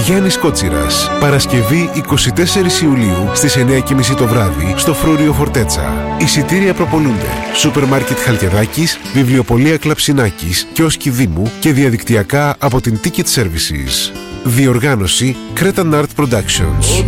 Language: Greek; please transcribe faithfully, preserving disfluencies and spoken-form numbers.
Γιάννης Κότσιρας. Παρασκευή εικοστή τέταρτη Ιουλίου στις εννιά και μισή το βράδυ στο Φρούριο Φορτέτσα. Εισιτήρια προπολούνται. Σούπερ μάρκετ Χαλκιδάκης, βιβλιοπωλεία Κλαψινάκης, κιόσκι Δήμου και διαδικτυακά από την Ticket Services. Διοργάνωση Cretan Art Productions.